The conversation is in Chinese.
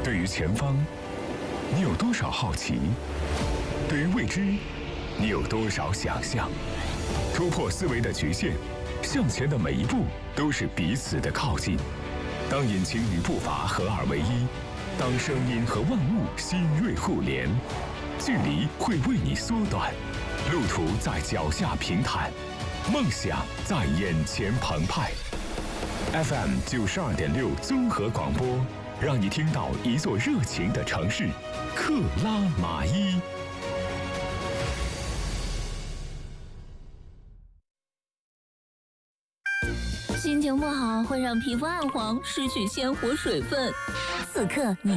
对于前方，你有多少好奇？对于未知，你有多少想象？突破思维的局限，向前的每一步都是彼此的靠近。当引擎与步伐合二为一，当声音和万物新锐互联，距离会为你缩短，路途在脚下平坦，梦想在眼前澎湃。FM 92.6综合广播，让你听到一座热情的城市——克拉玛依。 心情不好会让皮肤暗黄，失去鲜活水分。此刻你